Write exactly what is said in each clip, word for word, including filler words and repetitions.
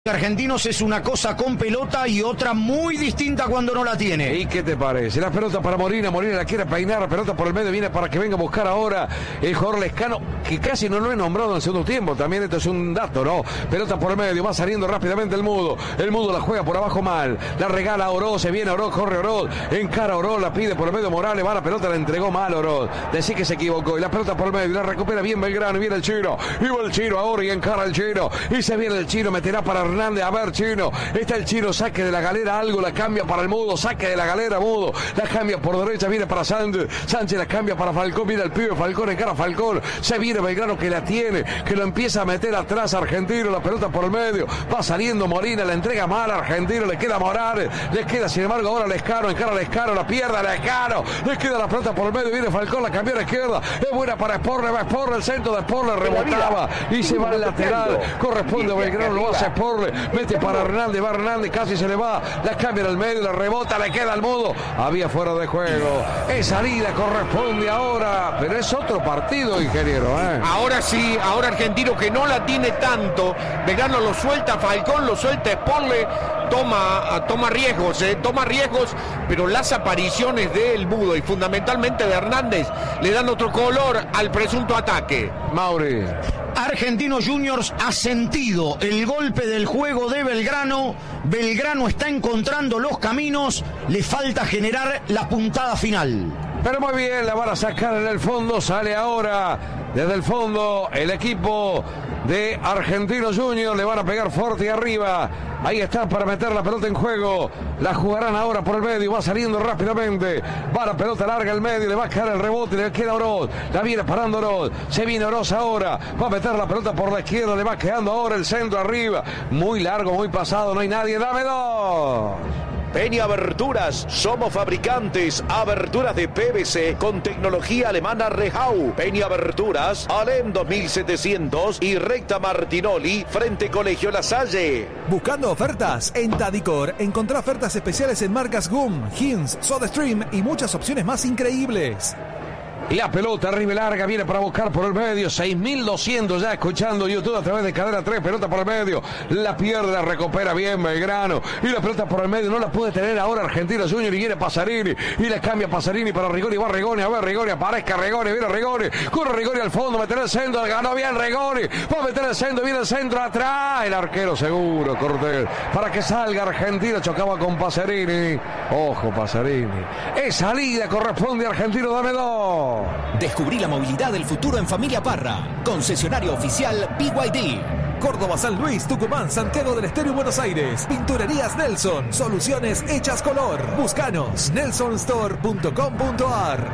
Argentinos es una cosa con pelota y otra muy distinta cuando no la tiene. ¿Y qué te parece? La pelota para Molina, Molina la quiere peinar, la pelota por el medio viene para que venga a buscar ahora el jugador Lescano, que casi no lo he nombrado en el segundo tiempo, también esto es un dato, ¿no? Pelota por el medio, va saliendo rápidamente el Mudo, el Mudo la juega por abajo mal, la regala a Oroz, se viene Oroz, corre Oroz, encara Oroz, la pide por el medio Morales, va la pelota, la entregó mal Oroz, decir que se equivocó, y la pelota por el medio, la recupera bien Belgrano, y viene el Chino, y va el Chino ahora y encara el Chino, y se viene el Chino, meterá para Hernández, a ver Chino. Está el Chino, saque de la galera algo, la cambia para el Mudo, saque de la galera Mudo, la cambia por derecha, viene para Sánchez, Sánchez la cambia para Falcón, viene el pibe Falcón, encara Falcón, se viene Belgrano que la tiene, que lo empieza a meter atrás Argentino, la pelota por el medio, va saliendo Molina, la entrega mal a Argentino, le queda Morales, le queda sin embargo ahora Lescano, encara Lescano, la pierde Lescano, le queda la pelota por el medio, viene Falcón, la cambió a la izquierda, es buena para Sporle, va Sporle, el centro de Sporle, rebotaba y se va al lateral, corresponde a Belgrano, lo hace Sporle, mete para Hernández, va Hernández, casi se le va, la cambia en el medio, la rebota, le queda al Mudo, había fuera de juego, es salida, corresponde ahora, pero es otro partido, ingeniero, ¿eh? Ahora sí, ahora Argentino que no la tiene tanto, Belgrano lo suelta, Falcón lo suelta, Sporle, toma, toma riesgos, eh, toma riesgos, pero las apariciones del Mudo y fundamentalmente de Hernández le dan otro color al presunto ataque. Mauri. Argentinos Juniors ha sentido el golpe del juego de Belgrano. Belgrano está encontrando los caminos. Le falta generar la puntada final. Pero muy bien, la van a sacar en el fondo. Sale ahora desde el fondo el equipo de Argentinos Juniors. Le van a pegar fuerte arriba. Ahí está para meter la pelota en juego. La jugarán ahora por el medio. Va saliendo rápidamente. Va la pelota larga al medio. Le va a caer el rebote. Le queda Oroz. La viene parando Oroz. Se viene Oroz ahora. Va a meter la pelota por la izquierda. Le va quedando ahora el centro arriba. Muy largo, muy pasado. No hay nadie. Dame dos. Peña Aberturas, somos fabricantes, aberturas de P V C con tecnología alemana Rehau. Peña Aberturas, Alem dos mil setecientos y Recta Martinoli, frente Colegio La Salle. Buscando ofertas, en Tadicor encontrá ofertas especiales en marcas Gum, Hins, SodaStream y muchas opciones más increíbles. La pelota arriba larga, viene para buscar por el medio, seis mil doscientos ya escuchando YouTube a través de Cadena tres, pelota por el medio, la pierde, la recupera bien Belgrano, y la pelota por el medio, no la puede tener ahora Argentinos Juniors y viene Pasarini, y la cambia Pasarini para Rigoni, va Rigoni, a ver Rigoni, aparezca Rigoni, viene Rigoni, corre Rigoni al fondo, meter el centro, ganó bien Rigoni, va a meter el centro, viene el centro atrás, el arquero seguro, Cortés, para que salga Argentino, chocaba con Pasarini, ojo Pasarini, es salida, corresponde a Argentino, dame dos. Descubrí la movilidad del futuro en Familia Parra. Concesionario oficial B Y D. Córdoba, San Luis, Tucumán, Santiago del Estero y Buenos Aires. Pinturerías Nelson. Soluciones hechas color. Búscanos. nelson store punto com punto a r.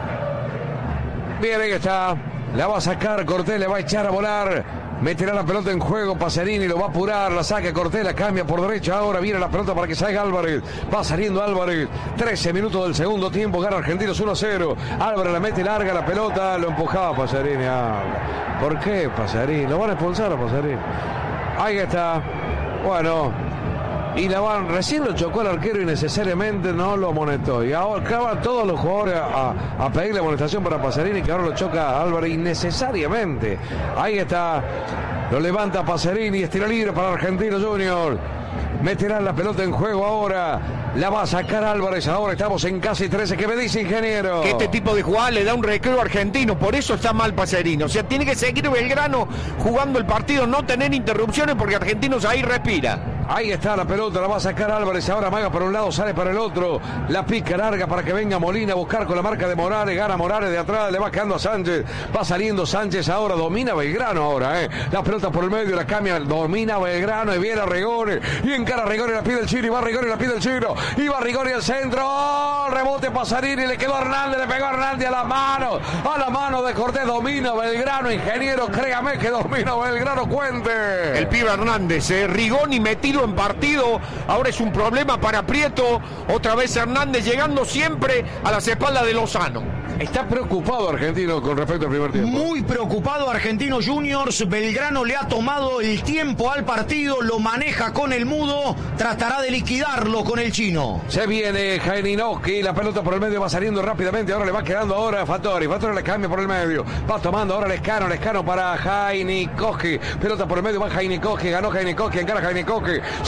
Bien, ahí está. La va a sacar Cortés, le va a echar a volar. Meterá la pelota en juego, Pasarini lo va a apurar, la saca Cortés, la cambia por derecha, ahora viene la pelota para que salga Álvarez, va saliendo Álvarez, trece minutos del segundo tiempo, gana Argentinos uno a cero, Álvarez la mete larga la pelota, lo empujaba Pasarini, ah, ¿por qué Pasarini? Lo van a expulsar a Pasarini, ahí está, bueno, y la van, recién lo chocó el arquero y necesariamente no lo amonestó, y ahora acaban todos los jugadores a, a, a pedir la amonestación para Pasarini, que ahora lo choca Álvarez innecesariamente, ahí está, lo levanta Pasarini, estira libre para Argentinos Juniors, meterán la pelota en juego ahora, la va a sacar Álvarez, ahora estamos en casi trece, ¿qué me dice ingeniero? Que este tipo de jugada le da un recreo argentino, por eso está mal Pasarini, o sea, tiene que seguir Belgrano jugando el partido, no tener interrupciones porque Argentinos ahí respira. Ahí está la pelota, la va a sacar Álvarez, ahora amaga por un lado, sale para el otro, la pica larga para que venga Molina a buscar con la marca de Morales, gana Morales de atrás, le va quedando a Sánchez, va saliendo Sánchez ahora, domina Belgrano ahora, eh, la pelota por el medio, la cambia, domina Belgrano y viene a Rigoni, y encara a Rigoni, la pide el Chino, y va Rigoni, la pide el Chino, y va Rigoni al centro, ¡oh! Rebote Pasarini, le quedó a Hernández, le pegó a Hernández a la mano, a la mano de Cortés, domina Belgrano, ingeniero, créame que domina Belgrano, cuente. El pibe Hernández, eh, Rigoni metido en partido, ahora es un problema para Prieto, otra vez Hernández llegando siempre a las espaldas de Lozano. Está preocupado Argentino con respecto al primer tiempo. Muy preocupado Argentinos Juniors. Belgrano le ha tomado el tiempo al partido, lo maneja con el mudo, tratará de liquidarlo con el chino. Se viene Jaininoski, la pelota por el medio va saliendo rápidamente, ahora le va quedando ahora a Fattori, Fattori le cambia por el medio, va tomando ahora Lescano, Lescano para Jainikoski, pelota por el medio, va Jainikoski, ganó Jainikoski, encara Jainikoski.